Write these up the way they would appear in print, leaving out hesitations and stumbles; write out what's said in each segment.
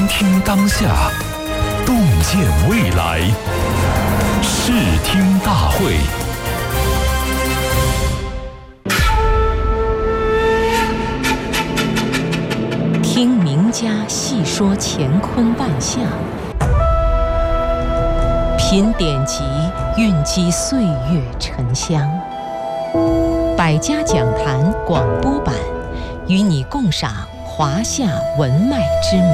听当下，洞见未来。视听大会。 听名家细说乾坤万象，品典籍蕴积岁月沉香。百家讲坛广播版，与你共赏华夏文脉之美。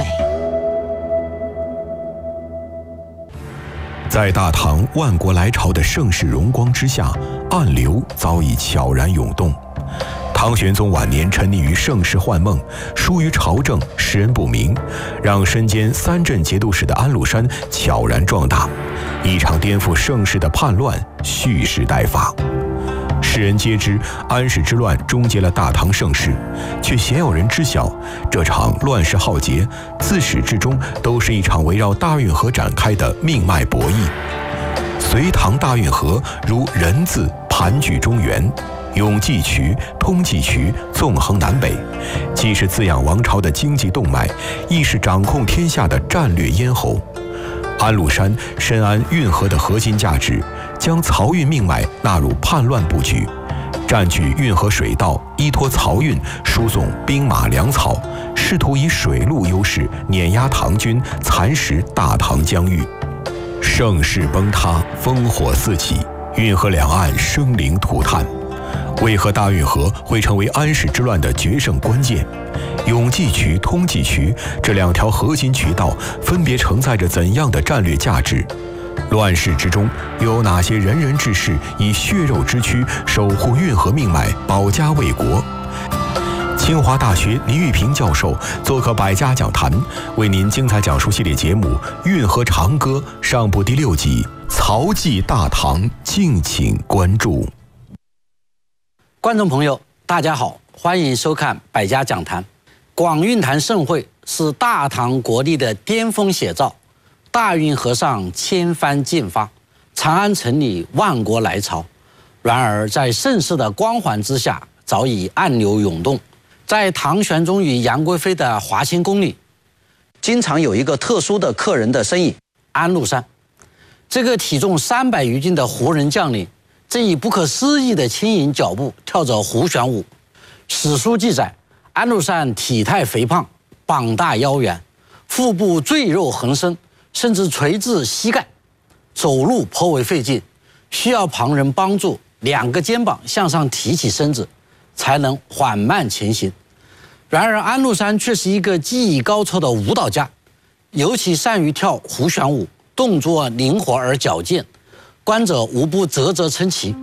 在大唐万国来朝的盛世荣光之下，暗流早已悄然涌动。唐玄宗晚年沉溺于盛世幻梦，疏于朝政，识人不明，让身兼三镇节度使的安禄山悄然壮大。一场颠覆盛世的叛乱蓄势待发。世人皆知安史之乱终结了大唐盛世，却鲜有人知晓，这场乱世浩劫自始至终都是一场围绕大运河展开的命脉博弈。隋唐大运河如人字盘踞中原，永济渠、通济渠纵横南北，既是滋养王朝的经济动脉，亦是掌控天下的战略咽喉。安禄山深谙运河的核心价值，将漕运命脉纳入叛乱布局，占据运河水道，依托漕运输送兵马粮草，试图以水陆优势碾压唐军，蚕食大唐疆域。盛世崩塌，烽火四起，运河两岸生灵涂炭。为何大运河会成为安史之乱的决胜关键？永济渠、通济渠这两条核心渠道分别承载着怎样的战略价值？乱世之中，又有哪些仁人志士以血肉之躯守护运河命脉，保家卫国？清华大学倪玉平教授做客百家讲坛，为您精彩讲述系列节目《运河长歌》上部第6集《漕济大唐》，敬请关注。 观众朋友，大家好，欢迎收看百家讲坛。广运坛盛会是大唐国力的巅峰写照，大运河上千帆竞发，长安城里万国来朝。然而，在盛世的光环之下，早已暗流涌动。在唐玄宗与杨贵妃的华清宫里，经常有一个特殊的客人的身影——安禄山。这个体重300余斤的胡人将领，正以不可思议的轻盈脚步跳着胡旋舞。史书记载，安禄山体态肥胖，膀大腰圆，腹部赘肉横生，甚至垂至膝盖，走路颇为费劲，需要旁人帮助，2个肩膀向上提起身子，才能缓慢前行。然而安禄山却是一个技艺高超的舞蹈家，尤其善于跳胡旋舞，动作灵活而矫健，观者无不啧啧称奇。